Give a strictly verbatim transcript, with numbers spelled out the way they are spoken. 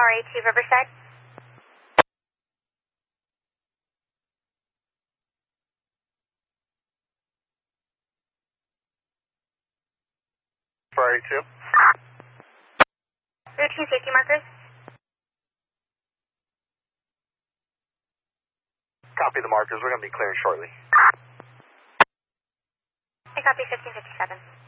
R A two Riverside. For R A two. Routine safety markers. Copy the markers. We're going to be clearing shortly. I copy fifteen fifty-seven.